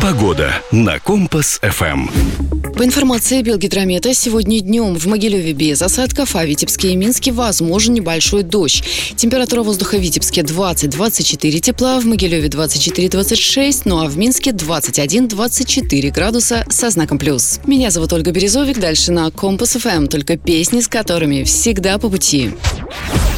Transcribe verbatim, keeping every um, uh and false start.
Погода на Компас эф эм. По информации Белгидромета, сегодня днем в Могилеве без осадков, а в Витебске и Минске возможен небольшой дождь. Температура воздуха в Витебске двадцать - двадцать четыре тепла, в Могилеве двадцать четыре - двадцать шесть, ну а в Минске двадцать один - двадцать четыре градуса со знаком плюс. Меня зовут Ольга Березовик, дальше на Компас эф эм, только песни, с которыми всегда по пути.